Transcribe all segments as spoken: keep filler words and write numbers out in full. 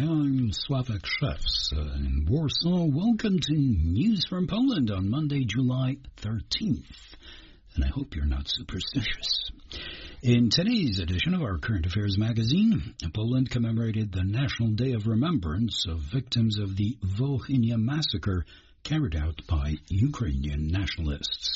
I'm Sławek Szefs uh, in Warsaw. Welcome to News from Poland on Monday, July thirteenth. And I hope you're not superstitious. In today's edition of our Current Affairs magazine, Poland commemorated the National Day of Remembrance of victims of the Volhynia massacre carried out by Ukrainian nationalists.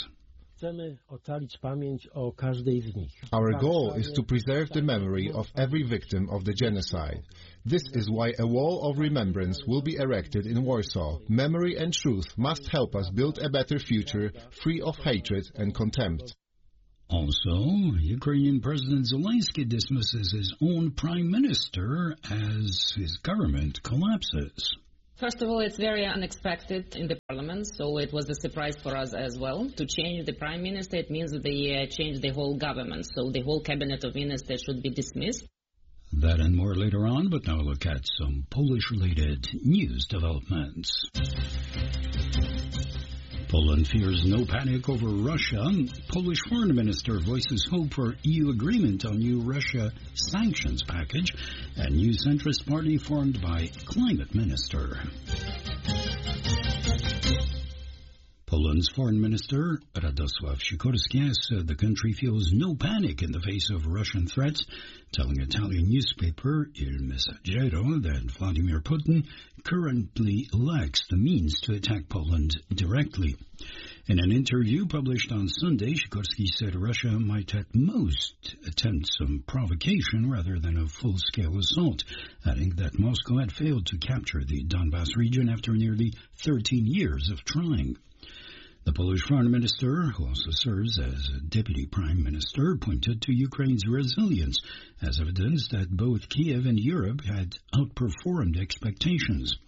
Our goal is to preserve the memory of every victim of the genocide. This is why a wall of remembrance will be erected in Warsaw. Memory and truth must help us build a better future, free of hatred and contempt. Also, Ukrainian President Zelensky dismisses his own prime minister as his government collapses. First of all, it's very unexpected in the parliament, so it was a surprise for us as well. To change the prime minister, it means that they uh, change the whole government, so the whole cabinet of ministers should be dismissed. That and more later on, but now look at some Polish-related news developments. Poland fears no panic over Russia. Polish foreign minister voices hope for E U agreement on new Russia sanctions package. And new centrist party formed by climate minister. Poland's foreign minister, Radosław Sikorski, said the country feels no panic in the face of Russian threats, telling Italian newspaper Il Messaggero that Vladimir Putin currently lacks the means to attack Poland directly. In an interview published on Sunday, Sikorski said Russia might at most attempt some provocation rather than a full-scale assault, adding that Moscow had failed to capture the Donbas region after nearly thirteen years of trying. The Polish foreign minister, who also serves as a deputy prime minister, pointed to Ukraine's resilience as evidence that both Kiev and Europe had outperformed expectations.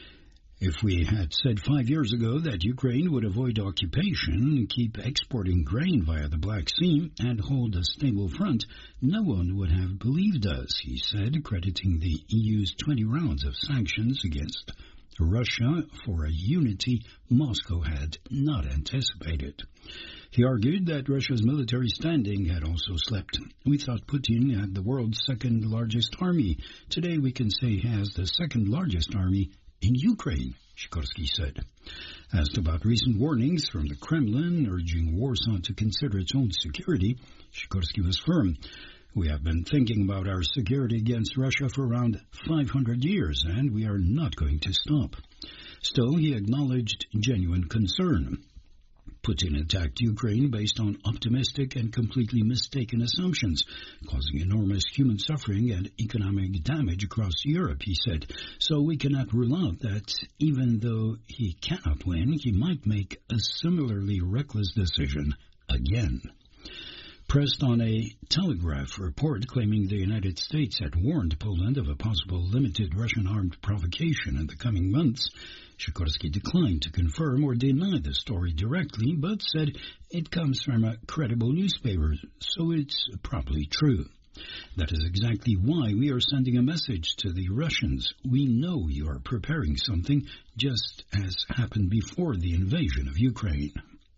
If we had said five years ago that Ukraine would avoid occupation, keep exporting grain via the Black Sea, and hold a stable front, no one would have believed us, he said, crediting the E U's twenty rounds of sanctions against Russia for a unity Moscow had not anticipated. He argued that Russia's military standing had also slipped. We thought Putin had the world's second largest army. Today we can say he has the second largest army in Ukraine, Sikorski said. Asked about recent warnings from the Kremlin urging Warsaw to consider its own security, Sikorski was firm. We have been thinking about our security against Russia for around five hundred years, and we are not going to stop. Still, he acknowledged genuine concern. Putin attacked Ukraine based on optimistic and completely mistaken assumptions, causing enormous human suffering and economic damage across Europe, he said. So we cannot rule out that even though he cannot win, he might make a similarly reckless decision again. Pressed on a Telegraph report claiming the United States had warned Poland of a possible limited Russian armed provocation in the coming months, Sikorski declined to confirm or deny the story directly, but said it comes from a credible newspaper, so it's probably true. That is exactly why we are sending a message to the Russians. We know you are preparing something, just as happened before the invasion of Ukraine.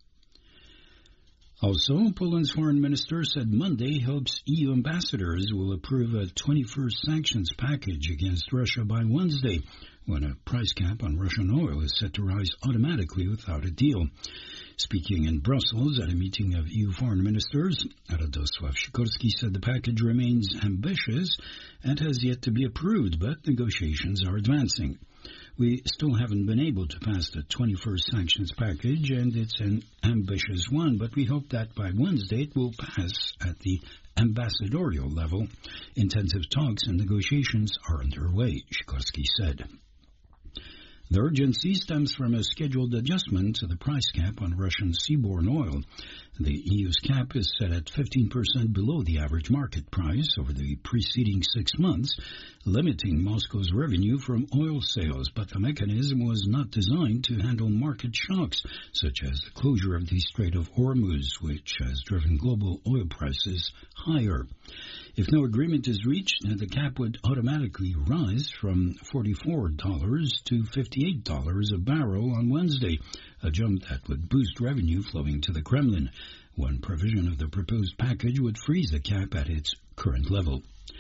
Also, Poland's foreign minister said Monday hopes E U ambassadors will approve a twenty-first sanctions package against Russia by Wednesday, when a price cap on Russian oil is set to rise automatically without a deal. Speaking in Brussels at a meeting of E U foreign ministers, Radosław Sikorski said the package remains ambitious and has yet to be approved, but negotiations are advancing. We still haven't been able to pass the twenty-first sanctions package, and it's an ambitious one, but we hope that by Wednesday it will pass at the ambassadorial level. Intensive talks and negotiations are underway, Sikorski said. The urgency stems from a scheduled adjustment to the price cap on Russian seaborne oil. The E U's cap is set at fifteen percent below the average market price over the preceding six months, limiting Moscow's revenue from oil sales, but the mechanism was not designed to handle market shocks, such as the closure of the Strait of Hormuz, which has driven global oil prices higher. If no agreement is reached, the cap would automatically rise from forty-four dollars to fifty-eight dollars a barrel on Wednesday, a jump that would boost revenue flowing to the Kremlin. One provision of the proposed package would freeze the cap at its current level.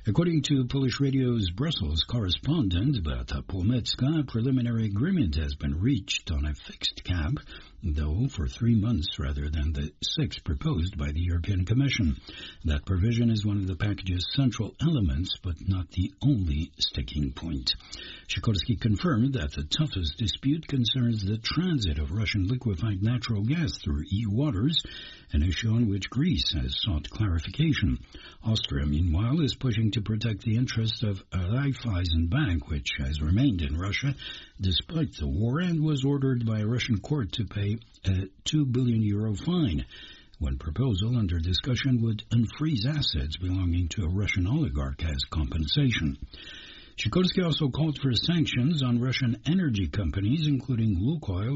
According to Polish radio's Brussels correspondent Beata Płomecka, a preliminary agreement has been reached on a fixed cap, though for three months rather than the six proposed by the European Commission. That provision is one of the package's central elements, but not the only sticking point. Sikorski confirmed that the toughest dispute concerns the transit of Russian liquefied natural gas through E U waters, an issue on which Greece has sought clarification. Austria, meanwhile, is pushing to protect the interests of Raiffeisen Bank, which has remained in Russia despite the war and was ordered by a Russian court to pay a two billion euro fine. One proposal under discussion would unfreeze assets belonging to a Russian oligarch as compensation. Sikorski also called for sanctions on Russian energy companies, including Lukoil